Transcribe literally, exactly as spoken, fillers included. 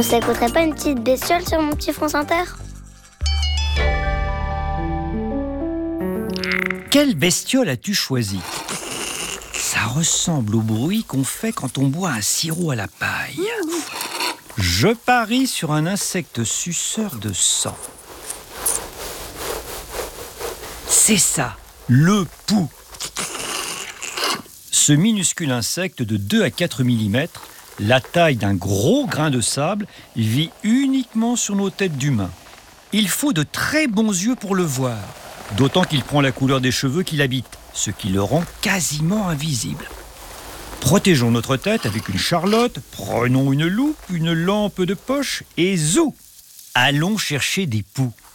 On s'écouterait pas une petite bestiole sur mon petit France Inter? Quelle bestiole as-tu choisi? Ça ressemble au bruit qu'on fait quand on boit un sirop à la paille. Je parie sur un insecte suceur de sang. C'est ça, le pou. Ce minuscule insecte de deux à quatre millimètres, la taille d'un gros grain de sable, vit uniquement sur nos têtes d'humains. Il faut de très bons yeux pour le voir, d'autant qu'il prend la couleur des cheveux qu'il habite, ce qui le rend quasiment invisible. Protégeons notre tête avec une charlotte, prenons une loupe, une lampe de poche et zou! Allons chercher des poux.